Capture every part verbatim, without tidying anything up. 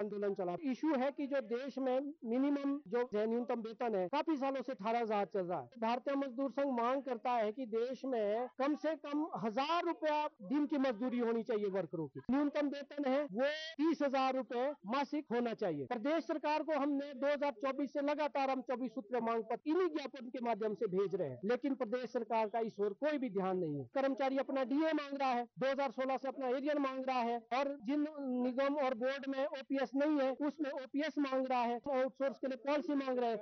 आंदोलन चला। इशू है कि जो देश में मिनिमम जो न्यूनतम वेतन है काफी सालों से अठारह हजार चल रहा है। भारतीय मजदूर संघ मांग करता है कि देश में कम से कम हजार रुपया दिन की मजदूरी होनी चाहिए वर्करों की। न्यूनतम वेतन है वो तीस हजार रुपए मासिक होना चाहिए। प्रदेश सरकार को हमने दो हजार चौबीस से लगातार हम चौबीस सूत्र मांग पत्र इन्हीं ज्ञापन के माध्यम से भेज रहे हैं, लेकिन प्रदेश सरकार का इस ओर कोई भी ध्यान नहीं है। कर्मचारी अपना डीए मांग रहा है, दो हजार सोलह से अपना एरियर मांग रहा है, और जिन निगम और बोर्ड में ओपीएस नहीं है उसमें ओपीएस मांग रहा है, आउटसोर्स के लिए पॉलिसी मांग रहे हैं।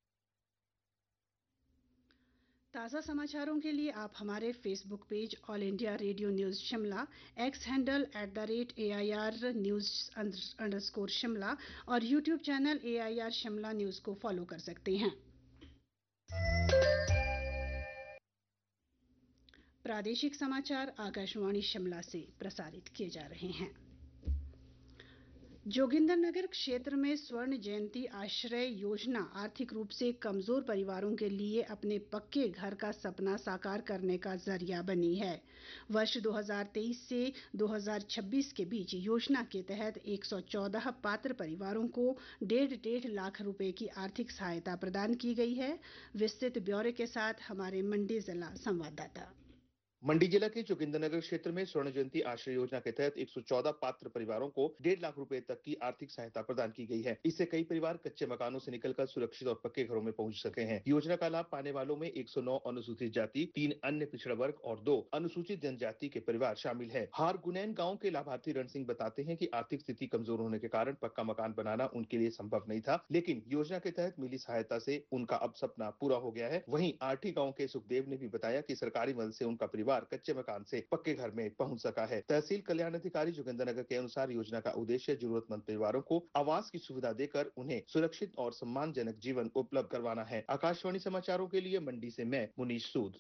ताज़ा समाचारों के लिए आप हमारे Facebook page all India radio news Shimla, x handle at the rate A I R news underscore Shimla और YouTube channel A I R Shimla news को फॉलो कर सकते हैं। प्रादेशिक समाचार आकाशवाणी शिमला से प्रसारित किए जा रहे हैं। जोगिंदरनगर क्षेत्र में स्वर्ण जयंती आश्रय योजना आर्थिक रूप से कमजोर परिवारों के लिए अपने पक्के घर का सपना साकार करने का जरिया बनी है। वर्ष दो हज़ार तेईस से दो हज़ार छब्बीस के बीच योजना के तहत एक सौ चौदह पात्र परिवारों को डेढ़ डेढ़ लाख रुपए की आर्थिक सहायता प्रदान की गई है। विस्तृत ब्यौरे के साथ हमारे मंडी जिला संवाददाता। मंडी जिला के जोगिंदरनगर क्षेत्र में स्वर्ण जयंती आश्रय योजना के तहत एक सौ चौदह पात्र परिवारों को डेढ़ लाख रुपए तक की आर्थिक सहायता प्रदान की गई है। इससे कई परिवार कच्चे मकानों से निकलकर सुरक्षित और पक्के घरों में पहुंच सके हैं। योजना का लाभ पाने वालों में एक सौ नौ अनुसूचित जाति, तीन अन्य पिछड़ा वर्ग और दो अनुसूचित जनजाति के परिवार शामिल है। हारगुनैन गाँव के लाभार्थी रण सिंह बताते हैं कि आर्थिक स्थिति कमजोर होने के कारण पक्का मकान बनाना उनके लिए संभव नहीं था, लेकिन योजना के तहत मिली सहायता से उनका अब सपना पूरा हो गया है। वहीं आठी गाँव के सुखदेव ने भी बताया कि सरकारी मदद से उनका परिवार कच्चे मकान से पक्के घर में पहुंच सका है। तहसील कल्याण अधिकारी जोगिंदरनगर के अनुसार योजना का उद्देश्य जरूरतमंद परिवारों को आवास की सुविधा देकर उन्हें सुरक्षित और सम्मानजनक जीवन उपलब्ध करवाना है। आकाशवाणी समाचारों के लिए मंडी से मैं मुनीश सूद।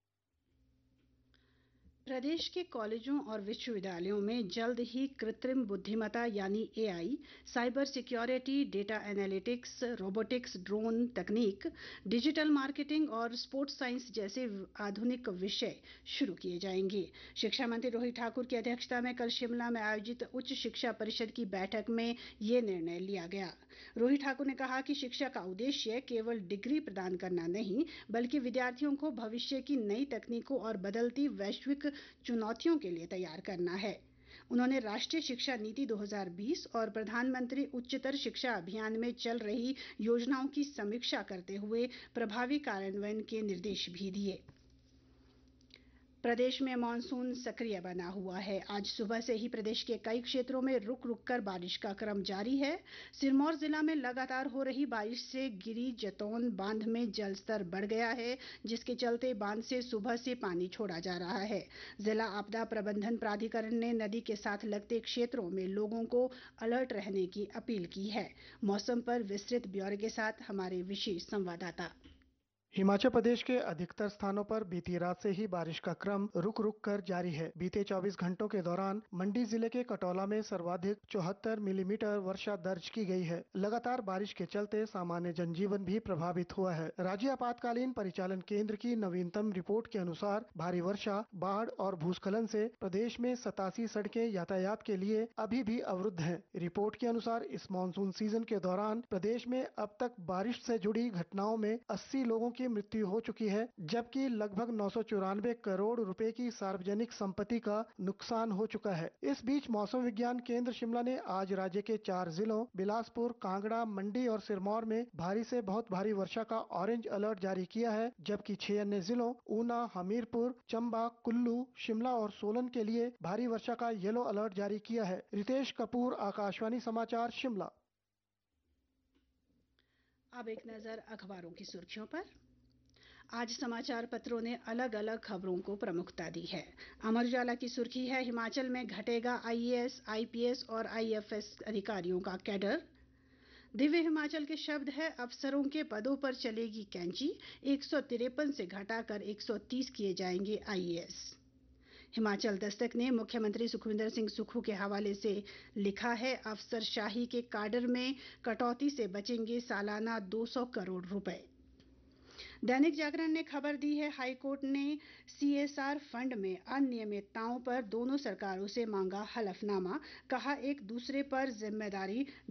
प्रदेश के कॉलेजों और विश्वविद्यालयों में जल्द ही कृत्रिम बुद्धिमत्ता यानी ए आई, cyber security, data analytics, robotics, drone तकनीक, डिजिटल मार्केटिंग और स्पोर्ट्स साइंस जैसे आधुनिक विषय शुरू किए जाएंगे। शिक्षा मंत्री रोहित ठाकुर की अध्यक्षता में कल शिमला में आयोजित उच्च शिक्षा परिषद की बैठक में ये निर्णय लिया गया। रोहित ठाकुर ने कहा कि शिक्षा का उद्देश्य केवल डिग्री प्रदान करना नहीं, बल्कि विद्यार्थियों को भविष्य की नई तकनीकों और बदलती वैश्विक चुनौतियों के लिए तैयार करना है। उन्होंने राष्ट्रीय शिक्षा नीति दो हज़ार बीस और प्रधानमंत्री उच्चतर शिक्षा अभियान में चल रही योजनाओं की समीक्षा करते हुए प्रभावी कार्यान्वयन के निर्देश भी दिए। प्रदेश में मानसून सक्रिय बना हुआ है। आज सुबह से ही प्रदेश के कई क्षेत्रों में रुक रुक कर बारिश का क्रम जारी है। सिरमौर जिला में लगातार हो रही बारिश से गिरी जतौन बांध में जलस्तर बढ़ गया है, जिसके चलते बांध से सुबह से पानी छोड़ा जा रहा है। जिला आपदा प्रबंधन प्राधिकरण ने नदी के साथ लगते क्षेत्रों में लोगों को अलर्ट रहने की अपील की है। मौसम पर विस्तृत ब्यौरे के साथ हमारे विशेष संवाददाता। हिमाचल प्रदेश के अधिकतर स्थानों पर बीती रात से ही बारिश का क्रम रुक रुक कर जारी है। बीते चौबीस घंटों के दौरान मंडी जिले के कटौला में सर्वाधिक चौहत्तर मिलीमीटर वर्षा दर्ज की गई है। लगातार बारिश के चलते सामान्य जनजीवन भी प्रभावित हुआ है। राज्य आपातकालीन परिचालन केंद्र की नवीनतम रिपोर्ट के अनुसार भारी वर्षा, बाढ़ और भूस्खलन से प्रदेश में सतासी सड़कें यातायात के लिए अभी भी अवरुद्ध है। रिपोर्ट के अनुसार इस मानसून सीजन के दौरान प्रदेश में अब तक बारिश से जुड़ी घटनाओं में अस्सी लोगों की मृत्यु हो चुकी है, जबकि लगभग नौ सौ चौरानवे करोड़ रुपए की सार्वजनिक संपत्ति का नुकसान हो चुका है। इस बीच मौसम विज्ञान केंद्र शिमला ने आज राज्य के चार जिलों बिलासपुर, कांगड़ा, मंडी और सिरमौर में भारी से बहुत भारी वर्षा का ऑरेंज अलर्ट जारी किया है, जबकि छह अन्य जिलों ऊना, हमीरपुर, चंबा, कुल्लू, शिमला और सोलन के लिए भारी वर्षा का येलो अलर्ट जारी किया है। रितेश कपूर, आकाशवाणी समाचार, शिमला। अब एक नजर अखबारों की सुर्खियों पर। आज समाचार पत्रों ने अलग अलग खबरों को प्रमुखता दी है। अमर उजाला की सुर्खी है, हिमाचल में घटेगा आई A S, I P S और आई एफ एस अधिकारियों का कैडर। दिव्य हिमाचल के शब्द है, अफसरों के पदों पर चलेगी कैंची, एक सौ तिरपन से घटाकर एक सौ तीस किए जाएंगे आई ए एस। हिमाचल दस्तक ने मुख्यमंत्री सुखविंदर सिंह सुक्खू के हवाले से लिखा है, अफसरशाही के काडर में कटौती से बचेंगे सालाना दो सौ करोड़ रुपए। दैनिक जागरण ने खबर दी है, हाईकोर्ट ने सी एस आर फंड में अनियमितताओं पर दोनों सरकारों से मांगा हलफनामा, कहा एक दूसरे पर जिम्मेदारी